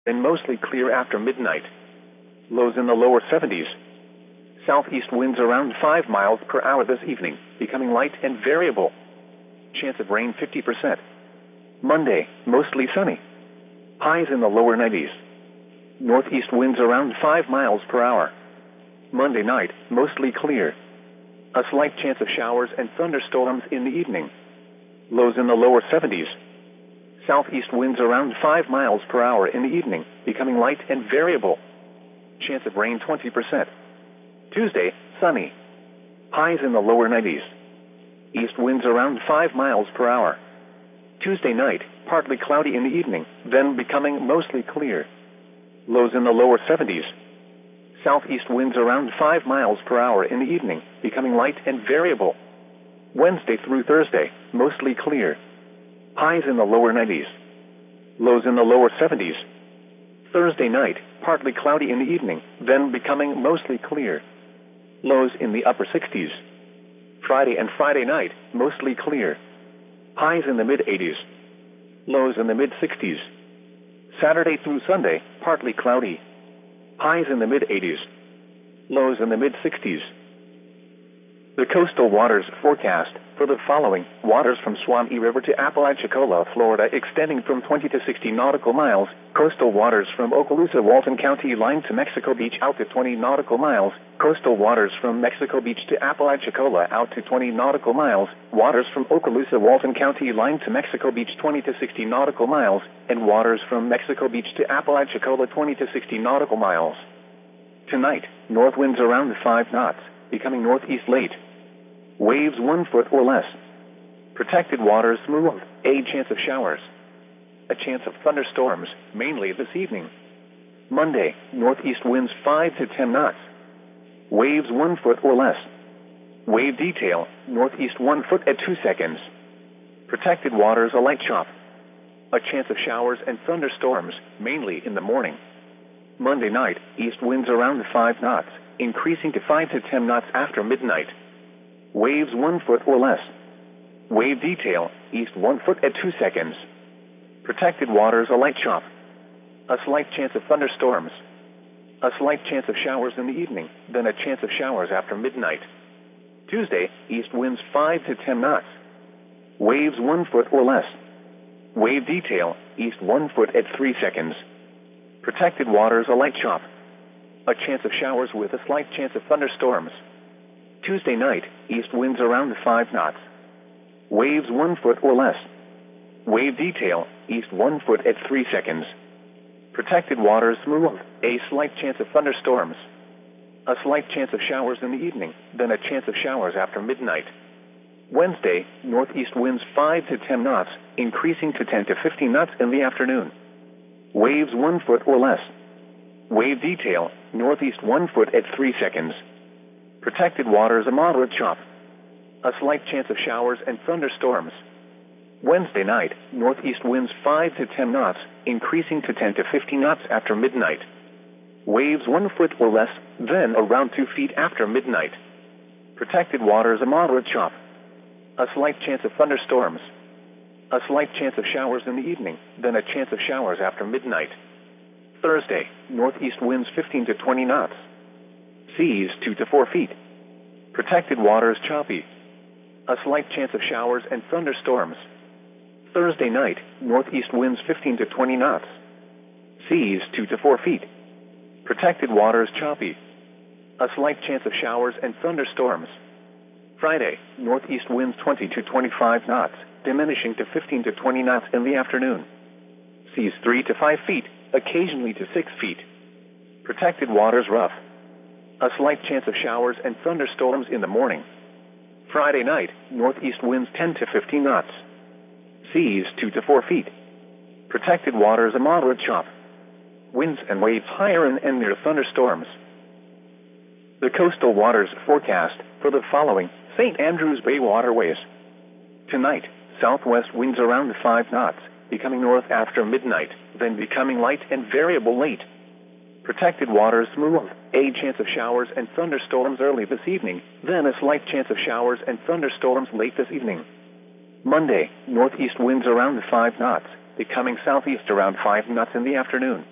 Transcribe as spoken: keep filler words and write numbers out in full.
then mostly clear after midnight. Lows in the lower seventies. Southeast winds around five miles per hour this evening, becoming light and variable. Chance of rain fifty percent. Monday, mostly sunny. Highs in the lower nineties. Northeast winds around five miles per hour. Monday night, mostly clear. A slight chance of showers and thunderstorms in the evening. Lows in the lower seventies. Southeast winds around five miles per hour in the evening, becoming light and variable. Chance of rain twenty percent. Tuesday, sunny. Highs in the lower nineties. East winds around five miles per hour. Tuesday night, partly cloudy in the evening, then becoming mostly clear. Lows in the lower seventies. Southeast winds around five miles per hour in the evening, becoming light and variable. Wednesday through Thursday, mostly clear. Highs in the lower nineties. Lows in the lower seventies. Thursday night, partly cloudy in the evening, then becoming mostly clear. Lows in the upper sixties. Friday and Friday night, mostly clear. Highs in the mid-eighties. Lows in the mid-sixties. Saturday through Sunday, partly cloudy. Highs in the mid-eighties. Lows in the mid-sixties. The coastal waters forecast for the following: waters from Suwannee River to Apalachicola, Florida, extending from twenty to sixty nautical miles. Coastal waters from Okaloosa, Walton County line to Mexico Beach out to twenty nautical miles. Coastal waters from Mexico Beach to Apalachicola out to twenty nautical miles. Waters from Okaloosa, Walton County line to Mexico Beach twenty to sixty nautical miles. And waters from Mexico Beach to Apalachicola twenty to sixty nautical miles. Tonight, north winds around five knots, becoming northeast late. Waves one foot or less. Protected waters smooth. A chance of showers. A chance of thunderstorms, mainly this evening. Monday, northeast winds five to ten knots. Waves one foot or less. Wave detail, northeast one foot at two seconds. Protected waters a light chop. A chance of showers and thunderstorms, mainly in the morning. Monday night, east winds around five knots, increasing to five to ten knots after midnight. Waves one foot or less. Wave detail, east one foot at two seconds. Protected waters a light chop. A slight chance of thunderstorms. A slight chance of showers in the evening, then a chance of showers after midnight. Tuesday, east winds five to ten knots. Waves one foot or less. Wave detail, east one foot at three seconds. Protected waters a light chop. A chance of showers with a slight chance of thunderstorms. Tuesday night, east winds around five knots. Waves one foot or less. Wave detail, east one foot at three seconds. Protected waters smooth. A slight chance of thunderstorms. A slight chance of showers in the evening, then a chance of showers after midnight. Wednesday, northeast winds five to ten knots, increasing to ten to fifteen knots in the afternoon. Waves one foot or less. Wave detail, northeast one foot at three seconds. Protected waters a moderate chop. A slight chance of showers and thunderstorms. Wednesday night, northeast winds five to ten knots, increasing to ten to fifteen knots after midnight. Waves one foot or less, then around two feet after midnight. Protected waters a moderate chop. A slight chance of thunderstorms. A slight chance of showers in the evening, then a chance of showers after midnight. Thursday, northeast winds fifteen to twenty knots. Seas two to four feet. Protected waters choppy. A slight chance of showers and thunderstorms. Thursday night, northeast winds fifteen to twenty knots. Seas two to four feet. Protected waters choppy. A slight chance of showers and thunderstorms. Friday, northeast winds twenty to twenty-five knots, diminishing to fifteen to twenty knots in the afternoon. Seas three to five feet, occasionally to six feet. Protected waters rough. A slight chance of showers and thunderstorms in the morning. Friday night, northeast winds ten to fifteen knots. Seas two to four feet. Protected waters a moderate chop. Winds and waves higher and, and near thunderstorms. The coastal waters forecast for the following: Saint Andrews Bay waterways. Tonight, southwest winds around five knots, becoming north after midnight, then becoming light and variable late. Protected waters smooth. A chance of showers and thunderstorms early this evening, then a slight chance of showers and thunderstorms late this evening. Monday, northeast winds around five knots, becoming southeast around five knots in the afternoon.